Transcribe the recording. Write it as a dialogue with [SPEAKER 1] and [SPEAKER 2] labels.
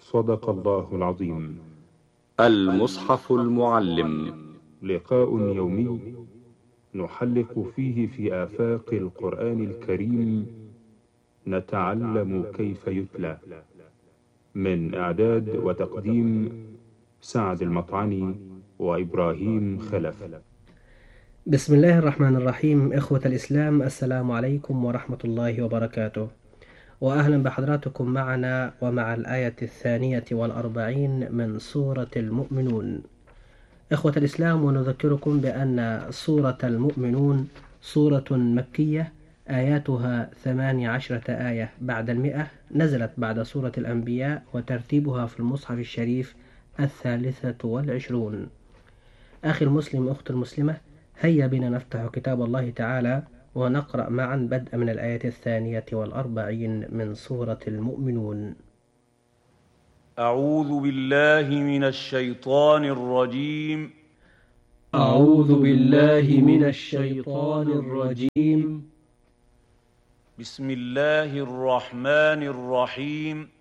[SPEAKER 1] صدق الله العظيم.
[SPEAKER 2] المصحف المعلم،
[SPEAKER 1] لقاء يومي نحلق فيه في آفاق القرآن الكريم، نتعلم كيف يتلى. من إعداد وتقديم سعد المطعني وإبراهيم خلف.
[SPEAKER 3] بسم الله الرحمن الرحيم. إخوة الإسلام، السلام عليكم ورحمة الله وبركاته، وأهلا بحضراتكم معنا ومع الآية 42 من سورة المؤمنون. إخوة الإسلام، ونذكركم بأن سورة المؤمنون سورة مكية آياتها 18 آية بعد 100، نزلت بعد سورة الأنبياء، وترتيبها في المصحف الشريف 23. أخي المسلم، أخت المسلمة، هيا بنا نفتح كتاب الله تعالى ونقرأ معا بدء من الآية 42 من سورة المؤمنون.
[SPEAKER 4] أعوذ بالله من الشيطان الرجيم.
[SPEAKER 3] أعوذ بالله من الشيطان الرجيم.
[SPEAKER 4] بسم الله الرحمن الرحيم.